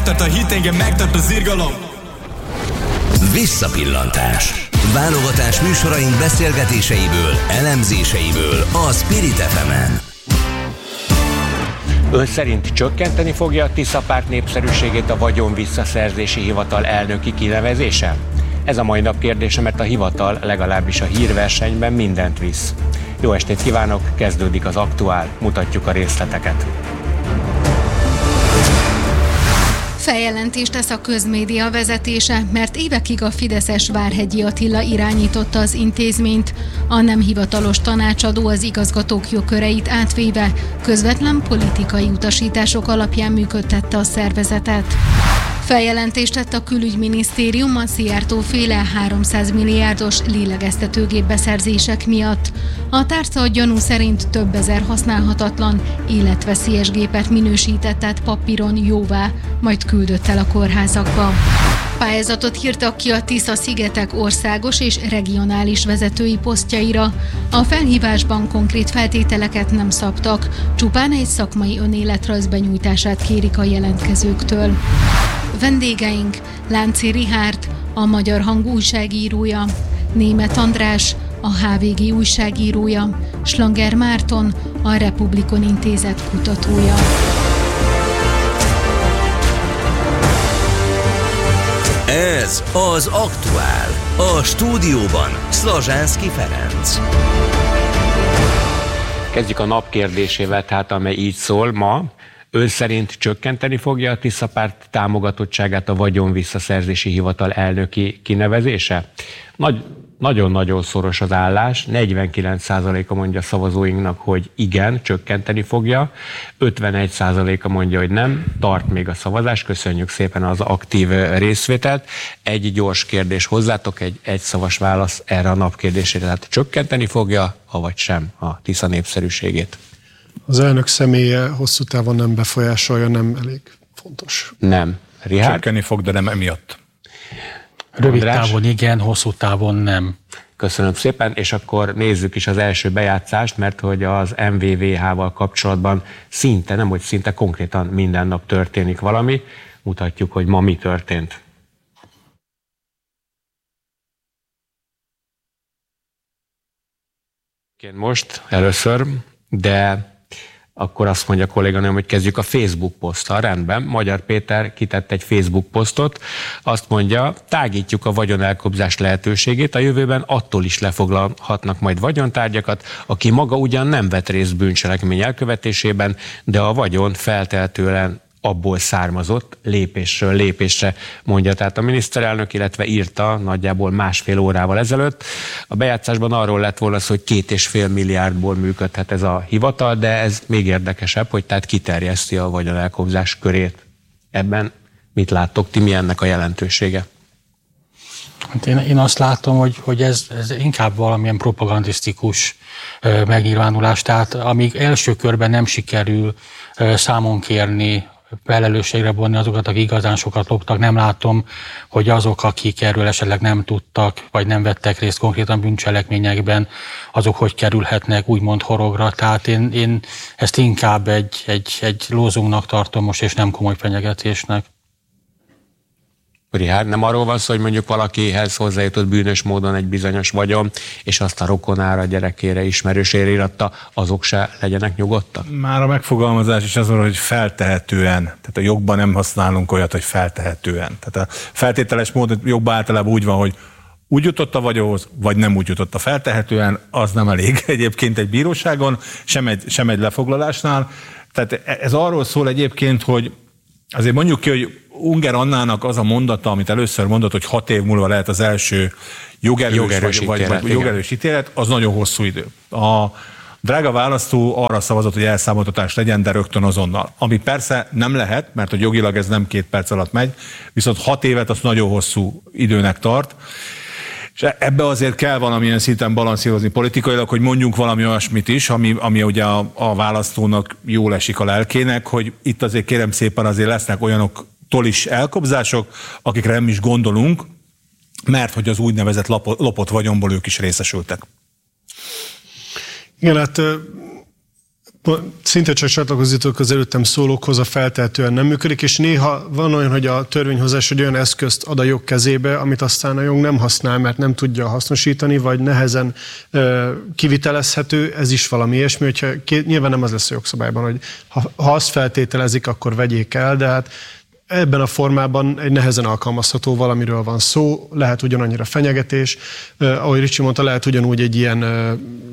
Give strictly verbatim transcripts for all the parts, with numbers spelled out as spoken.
megtart a hit, engem megtart az irgalom. Visszapillantás. Válogatás műsoraink beszélgetéseiből, elemzéseiből a Spirit ef emen. Ön szerint csökkenteni fogja a Tisza párt népszerűségét a vagyon visszaszerzési hivatal elnöki kinevezése? Ez a mai nap kérdése, mert a hivatal legalábbis a hírversenyben mindent visz. Jó estét kívánok, kezdődik az Aktuál, mutatjuk a részleteket. Feljelentést tesz a közmédia vezetése, mert évekig a fideszes Várhegyi Attila irányította az intézményt, a nem hivatalos tanácsadó az igazgatók jogköreit átvéve közvetlen politikai utasítások alapján működtette a szervezetet. Feljelentést tett a külügyminisztérium a Szijjártó-féle háromszáz milliárdos lélegeztetőgép beszerzések miatt. A tárca a gyanú szerint több ezer használhatatlan, életveszélyes gépet minősített át papíron jóvá, majd küldött el a kórházakba. Pályázatot írtak ki a Tisza-szigetek országos és regionális vezetői posztjaira. A felhívásban konkrét feltételeket nem szabtak, csupán egy szakmai önéletrajz benyújtását kérik a jelentkezőktől. Vendégeink Lánci Richárd, a Magyar Hang újságírója, Németh András, a há vé gé újságírója, Slanger Márton, a Republikon Intézet kutatója. Ez az Aktuál. A stúdióban Szlazsánszky Ferenc. Kezdjük a nap kérdésével, tehát amely így szól ma. Ön szerint csökkenteni fogja a Tisza párt támogatottságát a vagyon visszaszerzési hivatal elnöki kinevezése? Nagy, nagyon-nagyon szoros az állás, negyvenkilenc százaléka mondja a szavazóinknak, hogy igen, csökkenteni fogja, ötvenegy százaléka mondja, hogy nem, tart még a szavazás, köszönjük szépen az aktív részvételt. Egy gyors kérdés hozzátok, egy egyszavas válasz erre a nap kérdésére, tehát csökkenteni fogja, avagy sem a Tisza népszerűségét? Az elnök személye hosszú távon nem befolyásolja, nem elég fontos. Nem. Richárd? Csökkenni fog, de nem emiatt. Rövid András? távon igen, hosszú távon nem. Köszönöm szépen, és akkor nézzük is az első bejátszást, mert hogy az em vé vé há-val kapcsolatban szinte, nem hogy szinte, konkrétan minden nap történik valami. Mutatjuk, hogy ma mi történt. Most először, de akkor azt mondja a kolléganőm, hogy kezdjük a Facebook poszttal. Rendben, Magyar Péter kitett egy Facebook posztot, azt mondja, tágítjuk a vagyonelkobzás lehetőségét, a jövőben attól is lefoglalhatnak majd vagyontárgyakat, aki maga ugyan nem vett részt bűncselekmény elkövetésében, de a vagyon feltehetően abból származott, lépésről lépésre, mondja tehát a miniszterelnök, illetve írta nagyjából másfél órával ezelőtt. A bejátszásban arról lett volna szó, hogy két és fél milliárdból működhet ez a hivatal, de ez még érdekesebb, hogy tehát kiterjeszti a vagyonelkobzás körét. Ebben mit láttok ti, mi ennek a jelentősége? Hát én, én azt látom, hogy, hogy ez, ez inkább valamilyen propagandisztikus ö, megnyilvánulás, tehát amíg első körben nem sikerül ö, számon kérni, felelősségre vonni azokat, akik igazán sokat loptak, nem látom, hogy azok, akik erről esetleg nem tudtak, vagy nem vettek részt konkrétan bűncselekményekben, azok hogy kerülhetnek úgymond horogra. Tehát én, én ezt inkább egy, egy, egy lózunknak tartom most, és nem komoly fenyegetésnek. Richárd, nem arról van szó, hogy mondjuk valakihez hozzájutott bűnös módon egy bizonyos vagyon, és azt a rokonára, gyerekére, ismerősére íratta, azok se legyenek nyugodtak? Már a megfogalmazás is az, hogy feltehetően, tehát a jogban nem használunk olyat, hogy feltehetően. Tehát a feltételes mód jogban általában úgy van, hogy úgy jutott a vagyonhoz, vagy nem úgy jutott a feltehetően, az nem elég egyébként egy bíróságon, sem egy, sem egy lefoglalásnál. Tehát ez arról szól egyébként, hogy azért mondjuk ki, hogy Unger Annának az a mondata, amit először mondott, hogy hat év múlva lehet az első jogerős, jogerős, vagy, ítélet, vagy, jogerős ítélet, az nagyon hosszú idő. A drága választó arra szavazott, hogy elszámoltatás legyen, de rögtön azonnal. Ami persze nem lehet, mert hogy jogilag ez nem két perc alatt megy, viszont hat évet az nagyon hosszú időnek tart. És ebbe azért kell valamilyen szinten balanszírozni politikailag, hogy mondjunk valami olyasmit is, ami, ami ugye a, a választónak jól esik a lelkének, hogy itt azért kérem szépen azért lesznek olyanoktól is elkobzások, akikre nem is gondolunk, mert hogy az úgynevezett lopott, lopott vagyonból ők is részesültek. Igen, hát Szinte csak csatlakozítok az előttem szólókhoz, a feltehetően nem működik, és néha van olyan, hogy a törvényhozás egy olyan eszközt ad a jog kezébe, amit aztán a jog nem használ, mert nem tudja hasznosítani, vagy nehezen ö, kivitelezhető, ez is valami ilyesmi, hogyha két, nyilván nem az lesz a jogszabályban, hogy ha, ha azt feltételezik, akkor vegyék el, de hát ebben a formában egy nehezen alkalmazható valamiről van szó, lehet ugyanannyira fenyegetés, ö, ahogy Ricsi mondta, lehet ugyanúgy egy ilyen ö,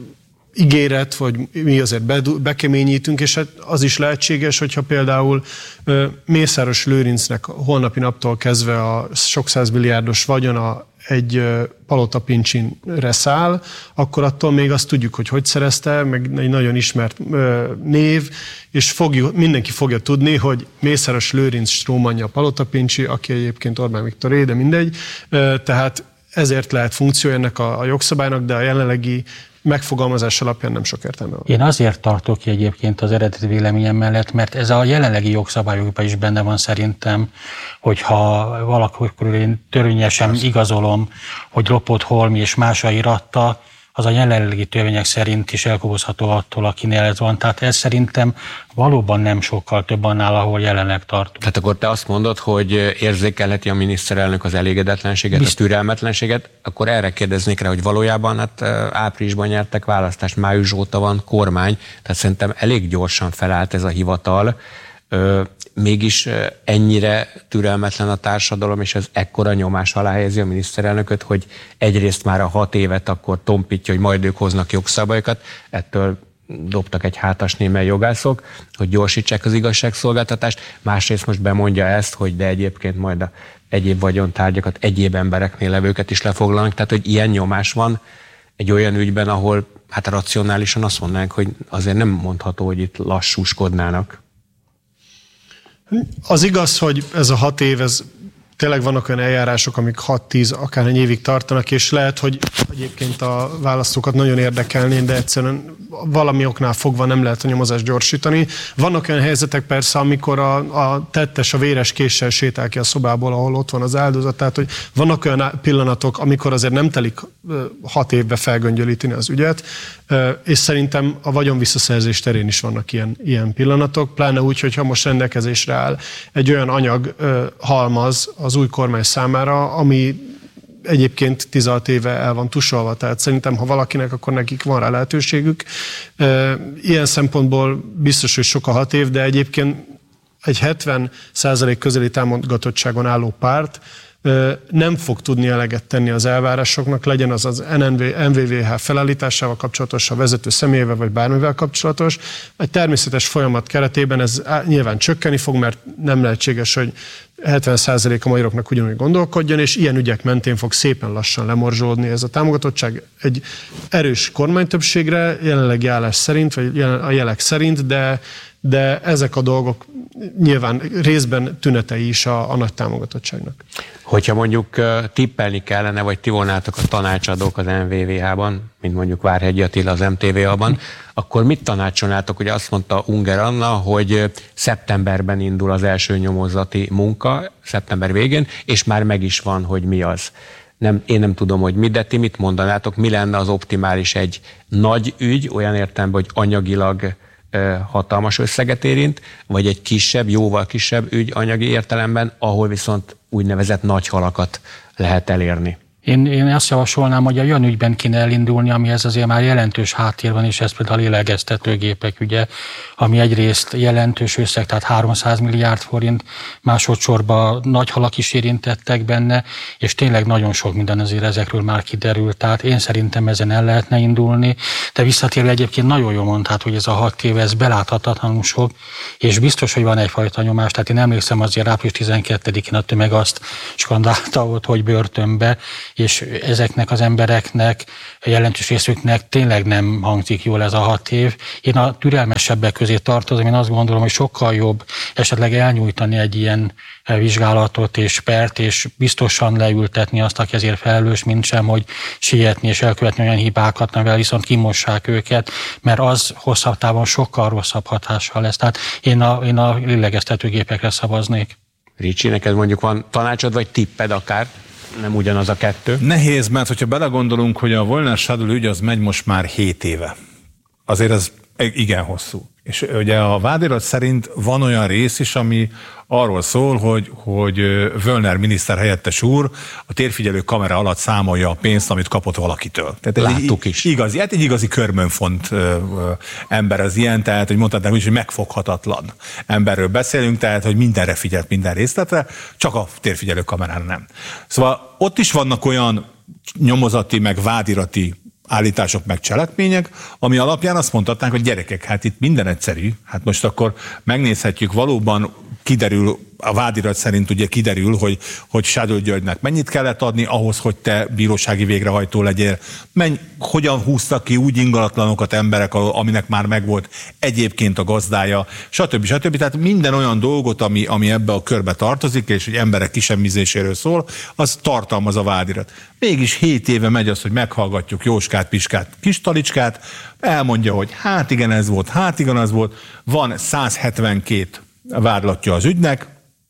ígéret, vagy mi azért bekeményítünk, és az is lehetséges, hogyha például Mészáros Lőrincnek holnapi naptól kezdve a sok százmilliárdos vagyona egy Palota-Pincsinre száll, akkor attól még azt tudjuk, hogy hogy szerezte, meg egy nagyon ismert név, és fogjuk, mindenki fogja tudni, hogy Mészáros Lőrinc strómanja Palota-Pincsi, aki egyébként Orbán Viktoré, de mindegy. Tehát ezért lehet funkció ennek a, a jogszabálynak, de a jelenlegi megfogalmazás alapján nem sok értelme van. Én azért tartok ki egyébként az eredeti véleményem mellett, mert ez a jelenlegi jogszabályokban is benne van szerintem, hogyha valakor én törvényesen igazolom, hogy Lopott Holmi és Mása íratta, az a jelenlegi törvények szerint is elkobozható attól, akinél ez van. Tehát ez szerintem valóban nem sokkal több annál, ahol jelenleg tartunk. Tehát akkor te azt mondod, hogy érzékelheti a miniszterelnök az elégedetlenséget, Bizt... a türelmetlenséget, akkor erre kérdeznék rá, hogy valójában hát áprilisban nyertek választást, május óta van kormány, tehát szerintem elég gyorsan felállt ez a hivatal. Mégis ennyire türelmetlen a társadalom, és ez ekkora nyomás alá helyezi a miniszterelnököt, hogy egyrészt már a hat évet akkor tompítja, hogy majd ők hoznak jogszabályokat, ettől dobtak egy hátas némely jogászok, hogy gyorsítsák az igazságszolgáltatást, másrészt most bemondja ezt, hogy de egyébként majd a egyéb vagyontárgyakat, egyéb embereknél levőket is lefoglalnak, tehát hogy ilyen nyomás van egy olyan ügyben, ahol hát racionálisan azt mondanánk, hogy azért nem mondható, hogy itt lassúskodnának. Az igaz, hogy ez a hat év, ez tényleg vannak olyan eljárások, amik hat-tíz, akár egy évig tartanak, és lehet, hogy egyébként a választókat nagyon érdekelné, de egyszerűen valami oknál fogva nem lehet a nyomozást gyorsítani. Vannak olyan helyzetek persze, amikor a, a tettes a véres késsel sétál ki a szobából, ahol ott van az áldozat, tehát hogy vannak olyan pillanatok, amikor azért nem telik hat évbe felgöngyölíteni az ügyet, és szerintem a vagyon visszaszerzés terén is vannak ilyen, ilyen pillanatok, pláne úgy, hogyha most rendelkezésre áll egy olyan anyag halmaz az új kormány számára, ami egyébként tizenhat éve el van tusolva, tehát szerintem, ha valakinek, akkor nekik van rá lehetőségük. Ilyen szempontból biztos, hogy sok a hat év, de egyébként egy hetven százalék közeli támogatottságon álló párt nem fog tudni eleget tenni az elvárásoknak, legyen az az en vé vé há felállításával kapcsolatos, a vezető személyével vagy bármivel kapcsolatos. Egy természetes folyamat keretében ez nyilván csökkenni fog, mert nem lehetséges, hogy hetven százalék a magyaroknak ugyanúgy gondolkodjon, és ilyen ügyek mentén fog szépen lassan lemorzsolódni ez a támogatottság egy erős kormánytöbbségre, jelenlegi állás szerint, vagy a jelek szerint, de, de ezek a dolgok nyilván részben tünetei is a, a nagy támogatottságnak. Hogyha mondjuk tippelni kellene, vagy ti volnátok a tanácsadók az en vé vé há-ban, mint mondjuk Várhegyi Attila az em té vé á-ban, akkor mit tanácsolnátok? Ugye azt mondta Unger Anna, hogy szeptemberben indul az első nyomozati munka, szeptember végén, és már meg is van, hogy mi az. Nem, én nem tudom, hogy mi, de ti mit mondanátok, mi lenne az optimális egy nagy ügy, olyan értelemben, hogy anyagilag hatalmas összeget érint, vagy egy kisebb, jóval kisebb ügy anyagi értelemben, ahol viszont úgynevezett nagy halakat lehet elérni. Én, én azt javasolnám, hogy a olyan ügyben kéne elindulni, amihez azért már jelentős háttér van, és ez például a lélegeztetőgépek ügye, ami egyrészt jelentős összeg, tehát háromszáz milliárd forint, másodszorban nagy halak is érintettek benne, és tényleg nagyon sok minden azért ezekről már kiderült, tehát én szerintem ezen el lehetne indulni, de visszatérve egyébként nagyon jól mondtad, hogy ez a hat év, ez beláthatatlanul sok, és biztos, hogy van egyfajta nyomás, tehát én emlékszem azért április tizenkettedikén a tömeg azt skandálta ott, hogy börtönbe, és ezeknek az embereknek, jelentős részüknek tényleg nem hangzik jól ez a hat év. Én a türelmesebbek közé tartozom, én azt gondolom, hogy sokkal jobb esetleg elnyújtani egy ilyen vizsgálatot és pert, és biztosan leültetni azt, aki ezért felelős, mint sem, hogy sietni és elkövetni olyan hibákat, amivel viszont kimossák őket, mert az hosszabb távon sokkal rosszabb hatással lesz. Tehát én a, én a lélegeztetőgépekre szavaznék. Ricsi, neked mondjuk van tanácsod, vagy tipped akár? Nem ugyanaz a kettő? Nehéz, mert hogyha belegondolunk, hogy a Volner Sadl ügy az megy most már hét éve. Azért ez Igen, hosszú. És ugye a vádirat szerint van olyan rész is, ami arról szól, hogy, hogy Völner miniszter helyettes úr a térfigyelő kamera alatt számolja a pénzt, amit kapott valakitől. Tehát Láttuk is. Igazi, hát egy igazi körmönfont ember az ilyen, tehát hogy mondhatnám úgy, hogy megfoghatatlan emberről beszélünk, tehát hogy mindenre figyelt, minden részletre, csak a térfigyelő kamerára nem. Szóval ott is vannak olyan nyomozati, meg vádirati állítások meg cselekmények, ami alapján azt mondhatnánk, hogy gyerekek, hát itt minden egyszerű, hát most akkor megnézhetjük, valóban kiderül, a vádirat szerint ugye kiderül, hogy, hogy Sádő Györgynek mennyit kellett adni ahhoz, hogy te bírósági végrehajtó legyél, menny, hogyan húztak ki úgy ingatlanokat emberek, aminek már megvolt egyébként a gazdája, stb. stb. Tehát minden olyan dolgot, ami, ami ebbe a körbe tartozik, és hogy emberek kisemmizéséről szól, az tartalmaz a vádirat. Mégis hét éve megy az, hogy meghallgatjuk Jóskát, Piskát, Kistalicskát, elmondja, hogy hát igen ez volt, hát igen az volt, van száz hetvenkét vádlatja az ügynek,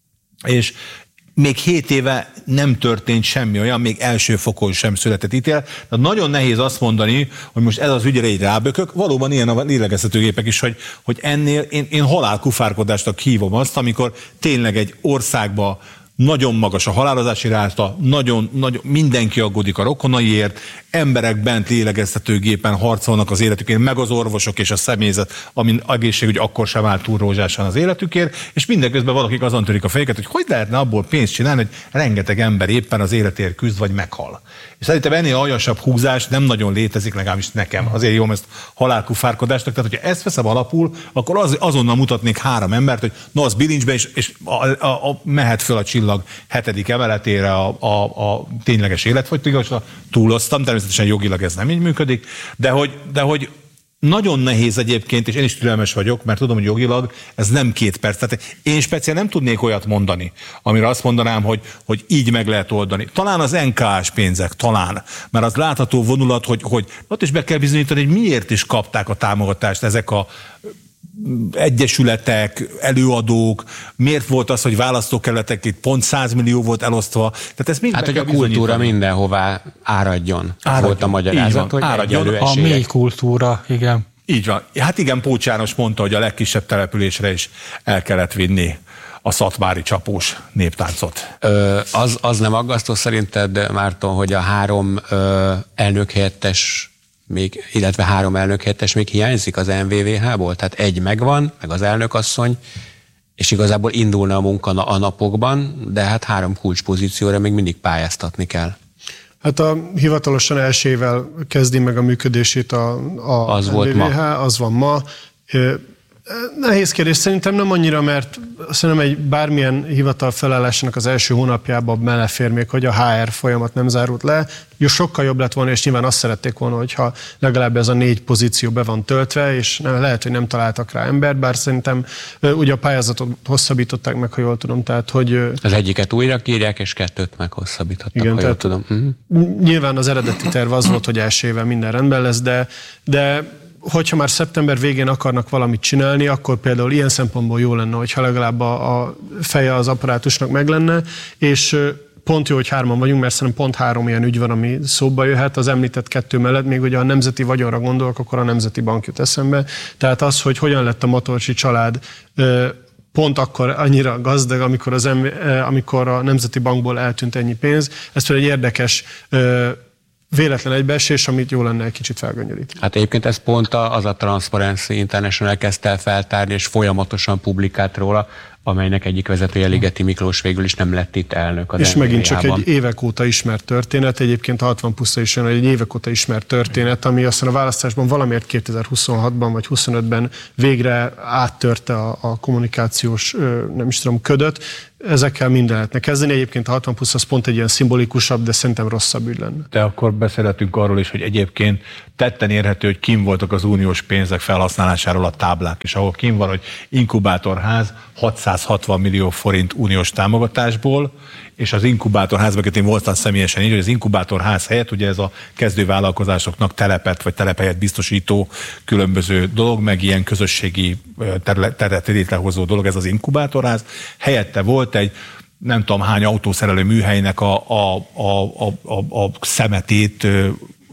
és még hét éve nem történt semmi olyan, még első fokon sem született ítél. Tehát nagyon nehéz azt mondani, hogy most ez az ügyre egy rábökök, valóban ilyen a lélegeztetőgépek is, hogy, hogy ennél én, én halálkufárkodásnak hívom azt, amikor tényleg egy országba nagyon magas a halálozási ráta, nagyon, nagyon, mindenki aggódik a rokonaiért, emberek bent lélegeztetőgépen harcolnak az életükért, meg az orvosok és a személyzet, amin egészségügy akkor sem áll túl rózsásan az életükért, és mindeközben valakik azon törik a fejüket, hogy hogy lehetne abból pénzt csinálni, hogy rengeteg ember éppen az életért küzd, vagy meghal. És szerintem ennél aljasabb húzás nem nagyon létezik, legalábbis nekem. Azért jó ezt halálkufárkodásnak. Tehát, hogyha ezt veszem alapul, akkor az, azonnal mutatnék három embert, hogy no, az bilincsbe, és, és a, a, a, mehet föl a csillag hetedik emeletére a, a, a tényleges életfogytigazra. Túloztam, természetesen jogilag ez nem így működik, de hogy, de hogy nagyon nehéz egyébként, és én is türelmes vagyok, mert tudom, hogy jogilag ez nem két perc. Tehát én speciál nem tudnék olyat mondani, amire azt mondanám, hogy, hogy így meg lehet oldani. Talán az en ká es pénzek, talán, mert az látható vonulat, hogy, hogy ott is be kell bizonyítani, hogy miért is kapták a támogatást ezek a egyesületek, előadók, miért volt az, hogy választókerületek itt pont száz millió volt elosztva. Tehát ez mind hát, hogy a kultúra mindenhová áradjon. áradjon. Volt a magyarázat, hogy áradjon. A mély kultúra, igen. Így van. Hát igen, Pócs János mondta, hogy a legkisebb településre is el kellett vinni a szatmári csapós néptáncot. Ö, az, az nem aggasztó szerinted, Márton, hogy a három ö, elnökhelyettes még, illetve három elnökhelyettes még hiányzik az en vé vé há-ból? Tehát egy megvan, meg az elnökasszony, és igazából indulna a munka a napokban, de hát három kulcspozícióra még mindig pályáztatni kell. Hát a hivatalosan elsővel kezdi meg a működését a, a az en vé vé há, volt ma. az van ma. Nehéz kérdés, szerintem nem annyira, mert szerintem egy bármilyen hivatal felállásának az első hónapjában belefér még, hogy a há er folyamat nem zárult le. Jó, sokkal jobb lett volna, és nyilván azt szerették volna, hogyha legalább ez a négy pozíció be van töltve, és nem, lehet, hogy nem találtak rá embert, bár szerintem ugye a pályázatot hosszabbították meg, ha jól tudom. Tehát, hogy az egyiket újra kírják, és kettőt meg hosszabbítottak, igen, ha jól tudom. Uh-huh. Nyilván az eredeti terv az volt, hogy elsővel minden rendben lesz, de, de hogyha már szeptember végén akarnak valamit csinálni, akkor például ilyen szempontból jó lenne, hogyha legalább a, a feje az apparátusnak meg lenne, és pont jó, hogy hárman vagyunk, mert szerintem pont három ilyen ügy van, ami szóba jöhet. Az említett kettő mellett, még ugye a nemzeti vagyonra gondolok, akkor a Nemzeti Bank jut eszembe. Tehát az, hogy hogyan lett a Matolcsi család pont akkor annyira gazdag, amikor, az, amikor a Nemzeti Bankból eltűnt ennyi pénz. Ez például egy érdekes véletlen egybeesés, amit jó lenne egy kicsit felgöngyölíteni. Hát egyébként ez pont az a Transparency International kezdte el feltárni, és folyamatosan publikált róla, amelynek egyik vezetője, Ligeti Miklós végül is nem lett itt elnök az és en vé vé megint csak há-ban. egy évek óta ismert történet, egyébként a hatvan puszta is jön, egy évek óta ismert történet, ami aztán a választásban valamiért kétezer-huszonhatban vagy huszonötben végre áttörte a, a kommunikációs, nem is tudom, ködöt. Ezekkel minden lehetne kezdeni. Egyébként a hatvan plusz az pont egy ilyen szimbolikusabb, de szerintem rosszabb ügy lenne. De akkor beszélhetünk arról is, hogy egyébként tetten érhető, hogy kim voltak az uniós pénzek felhasználásáról a táblák, és ahol kim van, hogy inkubátorház hatszázhatvan millió forint uniós támogatásból, és az inkubátorház, mert én voltam személyesen így, hogy az inkubátorház helyett, ugye ez a kezdővállalkozásoknak telepet vagy telephelyet biztosító különböző dolog, meg ilyen közösségi területet létrehozó dolog, ez az inkubátorház. Helyette volt egy nem tudom hány autószerelő műhelynek a, a, a, a, a, a szemetét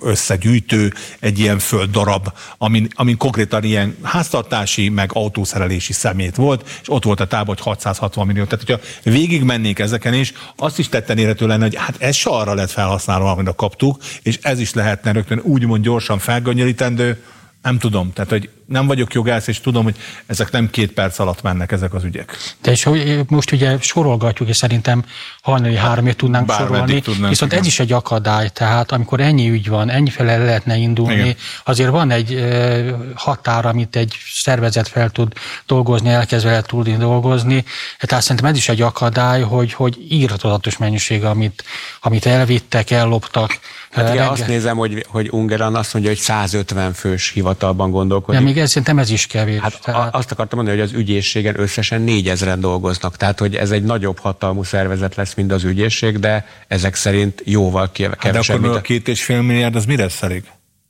összegyűjtő, egy ilyen földdarab, amin, amin konkrétan ilyen háztartási, meg autószerelési szemét volt, és ott volt a tábor, hogy hatszázhatvan millió. Tehát, hogyha végig mennék ezeken is, azt is tetten érhető lenne, hogy hát ez se arra lett felhasználva, amit a kaptuk, és ez is lehetne rögtön úgymond gyorsan felgönnyörítendő. Nem tudom, tehát hogy nem vagyok jogász, és tudom, hogy ezek nem két perc alatt mennek ezek az ügyek. De és most ugye sorolgatjuk, és szerintem hajnali háromért tudnánk Bár sorolni, tudnánk, viszont igen. Ez is egy akadály, tehát amikor ennyi ügy van, ennyifele lehetne indulni, igen. Azért van egy határ, amit egy szervezet fel tud dolgozni, elkezdve el tudni dolgozni, tehát szerintem ez is egy akadály, hogy, hogy íratozatos mennyiség, amit, amit elvittek, elloptak. Hát igen, azt nézem, hogy, hogy Ungeran azt mondja, hogy százötven fős hivatalban gondolkodik. De még ez, szerintem ez is kevés. Hát tehát... azt akartam mondani, hogy az ügyészségen összesen négyezren dolgoznak, tehát hogy ez egy nagyobb hatalmú szervezet lesz, mint az ügyészség, de ezek szerint jóval kevesebb. Hát de akkor a két és fél milliárd, az mire elég?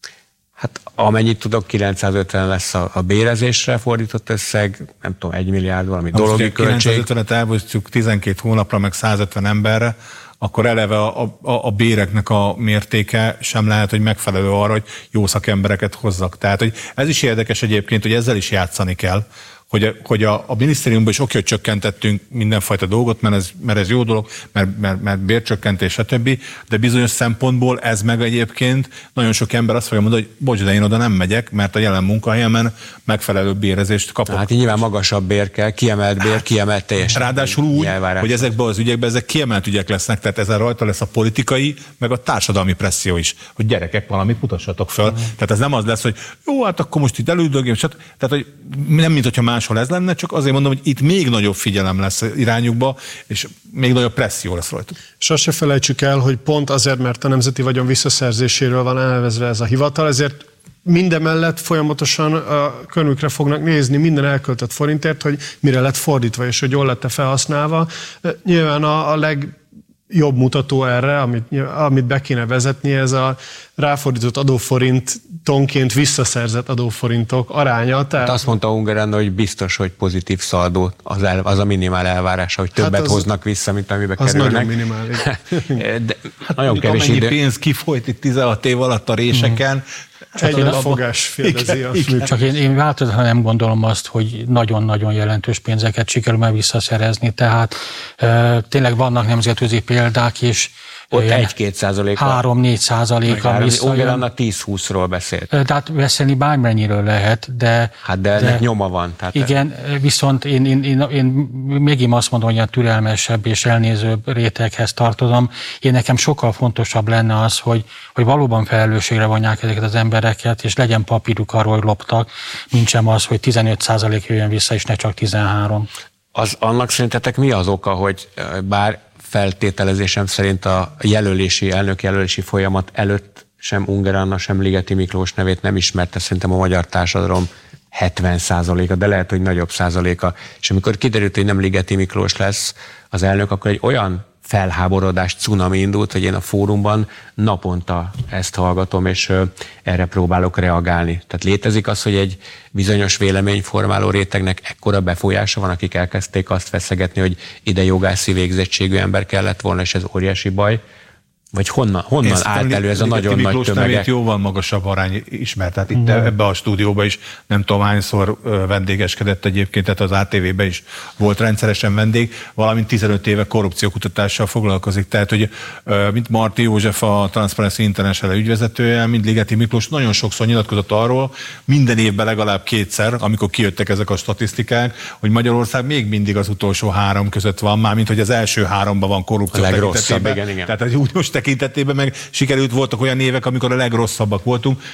Hát amennyit tudok, kilencszázötven lesz a, a bérezésre fordított összeg, nem tudom, egy milliárd valami ha dologi költség. kilencszázötvenet elbosztjuk tizenkét hónapra, meg százötven emberre, akkor eleve a, a, a béreknek a mértéke sem lehet, hogy megfelelő arra, hogy jó szakembereket hozzak. Tehát, hogy ez is érdekes egyébként, hogy ezzel is játszani kell, hogy, hogy a, a minisztériumban is oké, hogy csökkentettünk mindenfajta dolgot, mert ez, mert ez jó dolog, mert, mert, mert bércsökkentés, stb. De bizonyos szempontból ez meg egyébként nagyon sok ember azt fogja mondani, hogy bocs, de én oda nem megyek, mert a jelen munkahelyemen megfelelő bérezést kapok. Hát nyilván magasabb bér kell, kiemelt bér, hát, kiemelt teljes. Ráadásul úgy, hogy ezekben az ügyekben ezek kiemelt ügyek lesznek, tehát ezen rajta lesz a politikai, meg a társadalmi presszió is, hogy gyerekek, valamit mutassatok föl. Mm. Tehát ez nem az lesz, hogy jó, hát akkor most itt elődögém, tehát hogy nem mint hogyha máshol ez lenne, csak azért mondom, hogy itt még nagyobb figyelem lesz irányukba, és még nagyobb presszió lesz rajtuk. És azt se felejtsük el, hogy pont azért, mert a nemzeti vagyon visszaszerzéséről van elnevezve ez a hivatal, ezért mindemellett folyamatosan a körmükre fognak nézni minden elköltött forintért, hogy mire lett fordítva, és hogy jól lett-e felhasználva. Nyilván a, a legjobb mutató erre, amit, amit be kéne vezetni, ez a ráfordított adóforint tonként visszaszerzett adóforintok aránya. Tehát... Hát azt mondta Ungeran, hogy biztos, hogy pozitív szaldó az, el, az a minimál elvárása, hogy többet hát az, hoznak vissza, mint amibe az kerülnek. Az nagyon minimális. De, hát nagyon kevés idő. pénz kifolyt itt tizenhat év alatt a réseken. Mm. Egy abba... fogás férdezi a Csak én, én változatlan nem gondolom azt, hogy nagyon-nagyon jelentős pénzeket sikerül már visszaszerezni. Tehát e, tényleg vannak nemzetközi példák is. Ott egy-két százalék. három-négy százaléka visszajön. Ungerannak tíz-húszról beszélt. Tehát beszélni bármennyiről lehet, de... Hát de ennek de, nyoma van. Tehát igen, viszont én, én, én, én mégim azt mondom, hogy a türelmesebb és elnézőbb réteghez tartozom. Én nekem sokkal fontosabb lenne az, hogy, hogy valóban felelősségre vonják ezeket az embereket, és legyen papíruk arról, hogy loptak, mint sem az, hogy tizenöt százalék jöjjön vissza, és ne csak tizenhárom. Az, annak szerintetek mi az oka, hogy bár feltételezésem szerint a jelölési, elnökjelölési folyamat előtt sem Ungeranna, sem Ligeti Miklós nevét nem ismerte szerintem a magyar társadalom hetven százaléka, de lehet, hogy nagyobb százaléka. És amikor kiderült, hogy nem Ligeti Miklós lesz az elnök, akkor egy olyan felháborodás, cunami indult, hogy én a fórumban naponta ezt hallgatom, és erre próbálok reagálni. Tehát létezik az, hogy egy bizonyos véleményformáló rétegnek ekkora befolyása van, akik elkezdték azt feszegetni, hogy ide jogászi végzettségű ember kellett volna, és ez óriási baj. Vagy honnan, honnan állt elő ez a nagyon nagy tömege? Jóval magasabb arány ismert. Tehát itt mm. ebbe a stúdióban is nem tudom hányszor vendégeskedett egyébként, tehát az á té vében is volt rendszeresen vendég, valamint tizenöt éve korrupciókutatással foglalkozik. Tehát, hogy mint Marti József, a Transparency International ügyvezetője, mint Ligeti Miklós nagyon sokszor nyilatkozott arról, minden évben legalább kétszer, amikor kijöttek ezek a statisztikák, hogy Magyarország még mindig az utolsó három között van, mármint hogy az első háromban van korrupció tekintetében. Igen, igen. Tehát úgy most tekintetében meg sikerült, voltak olyan évek, amikor a legrosszabbak voltunk.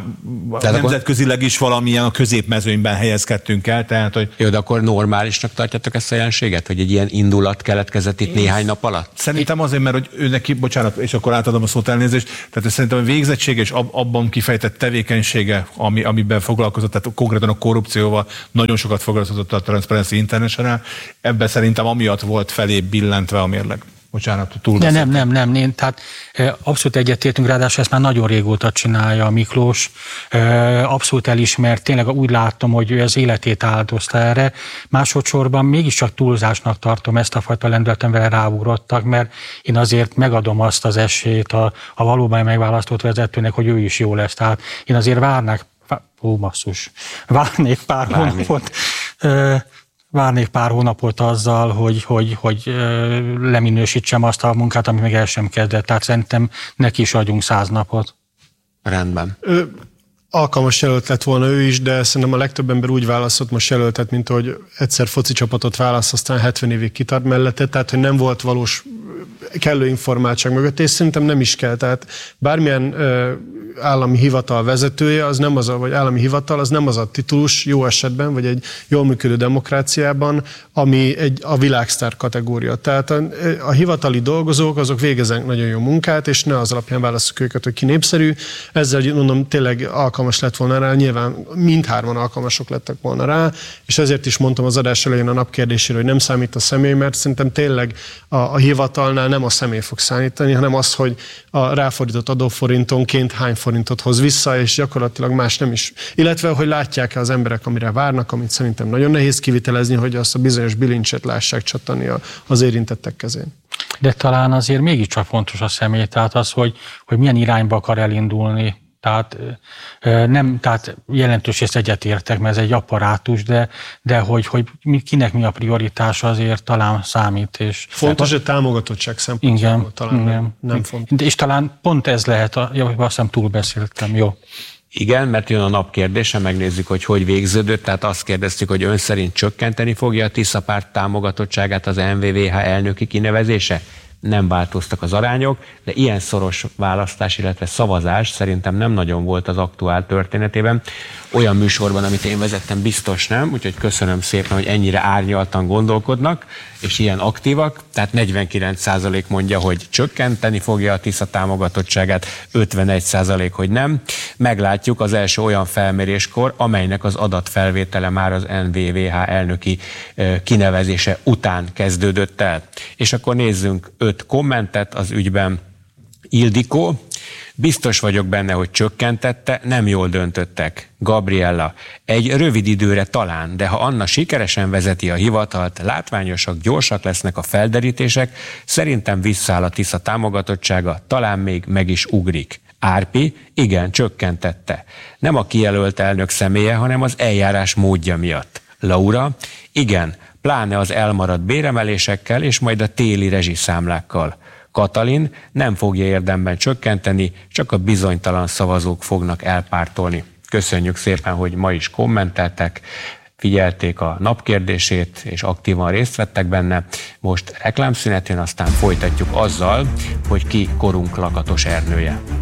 Nemzetközileg is valamilyen a középmezőnyben helyezkedtünk el. Tehát, hogy... Jó, de akkor normálisnak tartjátok ezt a jelenséget, hogy egy ilyen indulat keletkezett itt néhány nap alatt? Szerintem azért, mert hogy ő neki, bocsánat, és akkor átadom a szót, elnézést, tehát szerintem a végzettsége és abban kifejtett tevékenysége, ami, amiben foglalkozott, tehát konkrétan a korrupcióval nagyon sokat foglalkozott a Transparency International, ebben szerintem amiatt volt felé billentve a mérleg. Bocsánat, túl. De nem, nem, nem, nem. Tehát abszolút egyetértünk, ráadásul ezt már nagyon régóta csinálja a Miklós. Abszolút elismert, tényleg úgy látom, hogy ő az életét áldozta erre. Másodszorban mégiscsak túlzásnak tartom ezt a fajta lendületem, vele ráugrottak, mert én azért megadom azt az esélyt a, a valóban megválasztott vezetőnek, hogy ő is jó lesz. Tehát én azért várnák, ó, basszus, várnék pár Várni. hónapot, várnék pár hónapot azzal, hogy, hogy, hogy leminősítsem azt a munkát, ami még el sem kezdett. Tehát szerintem neki is adjunk száz napot. Rendben. Ö, alkalmas jelölt lett volna ő is, de szerintem a legtöbb ember úgy választott most jelöltet, mint hogy egyszer foci csapatot választ, aztán hetven évig kitart mellette, tehát hogy nem volt valós kellő informáltság mögött, és szerintem nem is kell. Tehát bármilyen ö, állami hivatal vezetője, az nem az a, vagy állami hivatal, az nem az a titulus jó esetben, vagy egy jól működő demokráciában, ami egy, a világsztár kategória. Tehát a, a hivatali dolgozók, azok végeznek nagyon jó munkát, és ne az alapján válasszuk őket, hogy ki népszerű. Ezzel mondom, tényleg alkalmas lett volna rá, nyilván mindhárman alkalmasok lettek volna rá, és ezért is mondtam az adás elején a nap kérdésére, hogy nem számít a személy, mert szerintem tényleg a, a hivatalnál nem a személy fog számítani, hanem az, hogy a ráfordított adóforintonként hány forintot hoz vissza, és gyakorlatilag más nem is. Illetve, hogy látják-e az emberek, amire várnak, amit szerintem nagyon nehéz kivitelezni, hogy azt a bizonyos bilincset lássák csatani az érintettek kezén. De talán azért mégiscsak fontos a személy, tehát az, hogy, hogy milyen irányba akar elindulni. Tehát, nem, tehát jelentős részt egyetértek, mert ez egy apparátus, de, de hogy, hogy kinek mi a prioritása, azért talán számít. És fontos, hogy támogatottság szempontjából talán igen, nem, nem fontos. És talán pont ez lehet, a, ja, azt hiszem túlbeszéltem, jó. Igen, mert jön a nap kérdése, megnézzük, hogy hogy végződött, tehát azt kérdeztük, hogy ön szerint csökkenteni fogja a Tisza párt támogatottságát az en vé vé há elnöki kinevezése? Nem változtak az arányok, de ilyen szoros választás, illetve szavazás szerintem nem nagyon volt az aktuál történetében. Olyan műsorban, amit én vezettem, biztos nem, úgyhogy köszönöm szépen, hogy ennyire árnyaltan gondolkodnak, és ilyen aktívak. Tehát negyvenkilenc százalék mondja, hogy csökkenteni fogja a Tisza támogatottságát, ötvenegy százalék, hogy nem. Meglátjuk az első olyan felméréskor, amelynek az adatfelvétele már az en vé vé há elnöki kinevezése után kezdődött el. És akkor nézzünk öt kommentet az ügyben. Ildikó: biztos vagyok benne, hogy csökkentette, nem jól döntöttek. Gabriella: egy rövid időre talán, de ha Anna sikeresen vezeti a hivatalt, látványosak, gyorsak lesznek a felderítések, szerintem visszáll a Tisza támogatottsága, talán még meg is ugrik. Árpi: igen, csökkentette. Nem a kijelölt elnök személye, hanem az eljárás módja miatt. Laura: igen, pláne az elmaradt béremelésekkel és majd a téli rezsiszámlákkal. Katalin: nem fogja érdemben csökkenteni, csak a bizonytalan szavazók fognak elpártolni. Köszönjük szépen, hogy ma is kommenteltek, figyelték a napkérdését, és aktívan részt vettek benne. Most reklámszünet jön, aztán folytatjuk azzal, hogy ki korunk Lakatos Ernője.